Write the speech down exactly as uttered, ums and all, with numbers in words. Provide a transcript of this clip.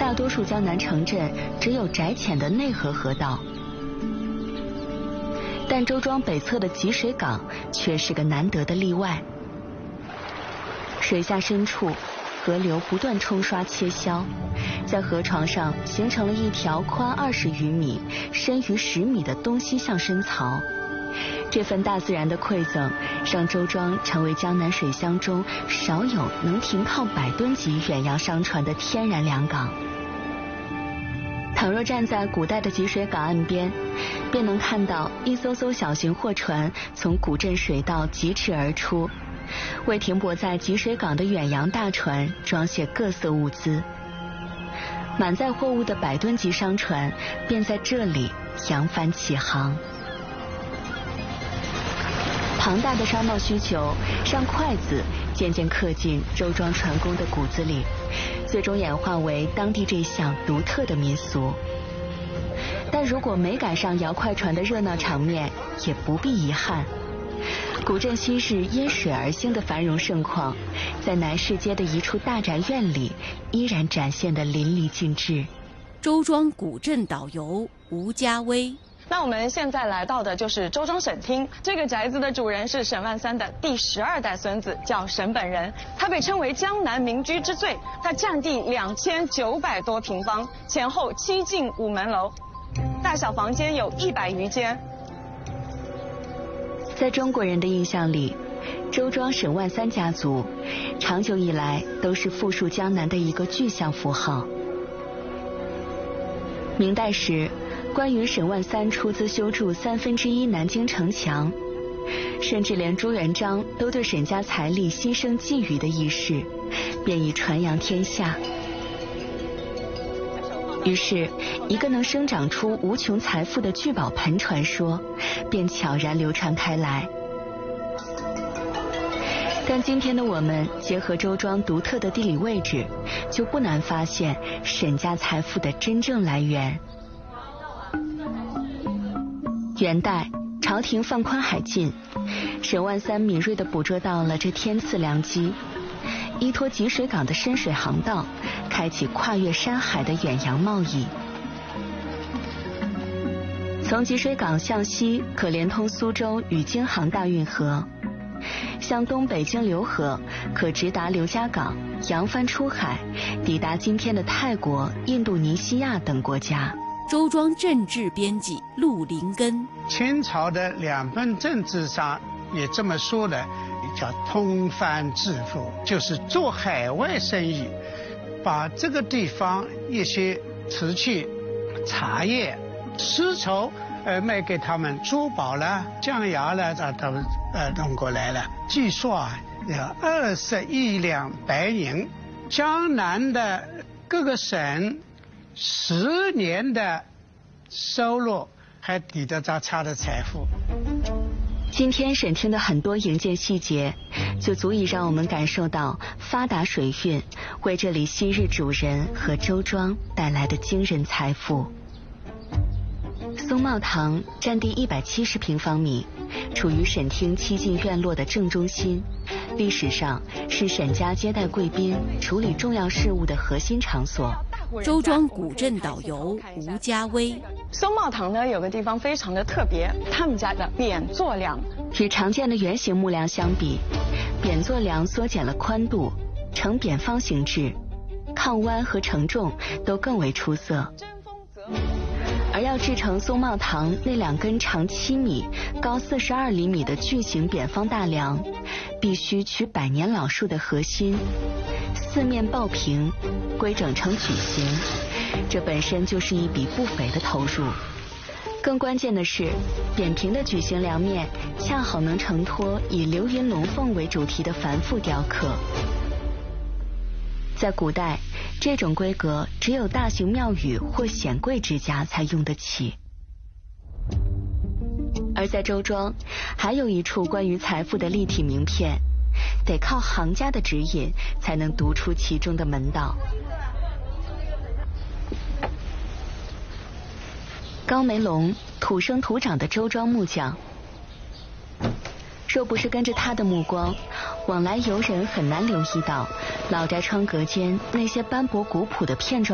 大多数江南城镇只有窄浅的内河河道。但周庄北侧的吉水港却是个难得的例外。水下深处，河流不断冲刷切削，在河床上形成了一条宽二十余米、深于十米的东西向深槽。这份大自然的馈赠，让周庄成为江南水乡中少有能停靠百吨级远洋商船的天然良港。倘若站在古代的吉水港岸边，便能看到一艘艘小型货船从古镇水道疾驰而出，为停泊在吉水港的远洋大船装卸各色物资。满载货物的百吨级商船便在这里扬帆起航。庞大的商贸需求让筷子渐渐刻进周庄船工的骨子里，最终演化为当地这项独特的民俗。但如果没赶上摇快船的热闹场面，也不必遗憾。古镇昔日因水而兴的繁荣盛况，在南市街的一处大宅院里依然展现得淋漓尽致。 周庄古镇导游吴家威。 那我们现在来到的就是周庄省厅，这个宅子的主人是沈万三的第十二代孙子，叫沈本人。他被称为江南民居之最，它占地两千九百多平方，前后七进五门楼，大小房间有一百余间。 在中国人的印象里，周庄沈万三家族长久以来都是富庶江南的一个具象符号。明代时，关于沈万三出资修筑三分之一南京城墙，甚至连朱元璋都对沈家财力牺牲觊觎的轶事，便已传扬天下。于是，一个能生长出无穷财富的聚宝盆传说，便悄然流传开来。但今天的我们结合周庄独特的地理位置，就不难发现沈家财富的真正来源。元代，朝廷放宽海禁，沈万三敏锐地捕捉到了这天赐良机，依托吉水港的深水航道，开启跨越山海的远洋贸易。从吉水港向西，可连通苏州与京杭大运河；向东北京刘河，可直达刘家港，扬帆出海，抵达今天的泰国、印度尼西亚等国家。 周庄政治编辑陆林根。 清朝的两本政治上也这么说的，叫通番致富，就是做海外生意，把这个地方一些瓷器、茶叶、丝绸呃卖给他们，珠宝了、酱牙了，这都呃弄过来了。据说啊，有二十亿两白银，江南的各个省十年的收入还抵得着他的财富。 今天沈厅的很多营建细节，就足以让我们感受到发达水运为这里昔日主人和周庄带来的惊人财富。松茂堂占地一百七十平方米，处于沈厅七进院落的正中心，历史上是沈家接待贵宾、处理重要事务的核心场所。 周庄古镇导游吴家威。 松茂堂呢有个地方非常的特别，他们家的扁座梁与常见的圆形木梁相比，扁座梁缩减了宽度，呈扁方形制，抗弯和承重都更为出色。而要制成松茂堂那两根长七米、高四十二厘米的巨型扁方大梁，必须取百年老树的核心，四面抱平，规整成矩形，这本身就是一笔不菲的投入。更关键的是，扁平的矩形梁面恰好能承托以流云龙凤为主题的繁复雕刻。在古代，这种规格只有大型庙宇或显贵之家才用得起。而在周庄，还有一处关于财富的立体名片，得靠行家的指引才能读出其中的门道。高梅龙，土生土长的周庄木匠，若不是跟着他的目光，往来游人很难留意到老宅窗格间那些斑驳古朴的片状